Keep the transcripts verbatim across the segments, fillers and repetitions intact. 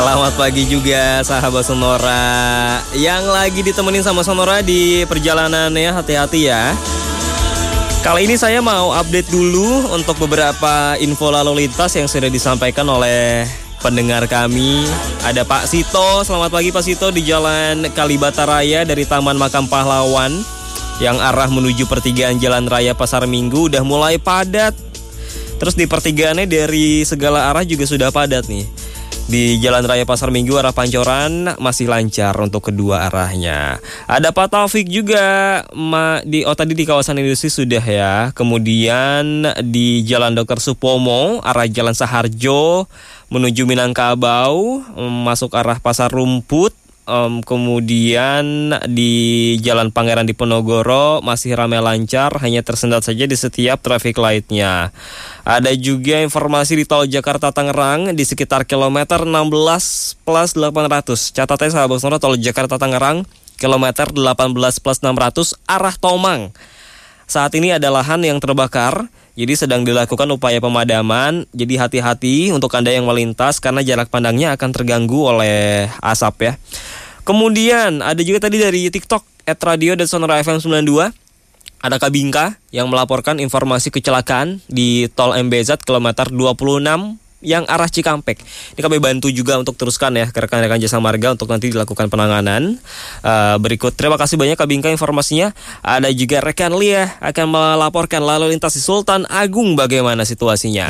Selamat pagi juga sahabat Sonora yang lagi ditemenin sama Sonora di perjalanannya, hati-hati ya. Kali ini saya mau update dulu untuk beberapa info lalu lintas yang sudah disampaikan oleh pendengar kami. Ada Pak Sito, selamat pagi Pak Sito, di Jalan Kalibata Raya dari Taman Makam Pahlawan yang arah menuju pertigaan Jalan Raya Pasar Minggu udah mulai padat. Terus di pertigaannya dari segala arah juga sudah padat nih. Di Jalan Raya Pasar Minggu arah Pancoran masih lancar untuk kedua arahnya. Ada Pak Taufik juga ma, di oh tadi di kawasan industri sudah ya. Kemudian di Jalan Dokter Supomo arah Jalan Saharjo menuju Minangkabau, masuk arah Pasar Rumput. Um, kemudian di Jalan Pangeran Diponegoro masih ramai lancar, hanya tersendat saja di setiap traffic light-nya. Ada juga informasi di tol Jakarta Tangerang di sekitar kilometer enam belas plus delapan ratus. Catatnya sahabat Sonora, tol Jakarta Tangerang kilometer delapan belas plus enam ratus arah Tomang. Saat ini ada lahan yang terbakar, jadi sedang dilakukan upaya pemadaman. Jadi hati-hati untuk Anda yang melintas karena jarak pandangnya akan terganggu oleh asap ya. Kemudian ada juga tadi dari TikTok et radio dan sonora f m sembilan dua. Ada Kak Bingka yang melaporkan informasi kecelakaan di tol M B Z kilometer dua puluh enam yang arah Cikampek. Ini kami bantu juga untuk teruskan ya ke rekan-rekan Jasa Marga untuk nanti dilakukan penanganan uh, berikut. Terima kasih banyak Kak Bingka informasinya. Ada juga rekan Lia akan melaporkan lalu lintas di Sultan Agung, bagaimana situasinya.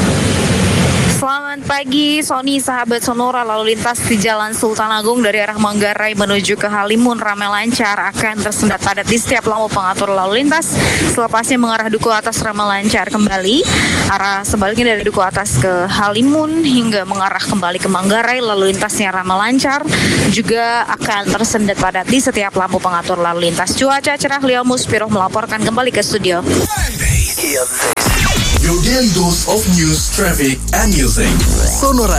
Selamat pagi Sony, sahabat Sonora. Lalu lintas di Jalan Sultan Agung dari arah Manggarai menuju ke Halimun ramai lancar, akan tersendat padat di setiap lampu pengatur lalu lintas. Selepasnya mengarah Duku Atas ramai lancar kembali. Arah sebaliknya dari Duku Atas ke Halimun hingga mengarah kembali ke Manggarai, lalu lintasnya ramai lancar. Juga akan tersendat padat di setiap lampu pengatur lalu lintas. Cuaca cerah, Leo Muspiroh melaporkan kembali ke studio. Your daily dose of news, traffic, and music. Sonora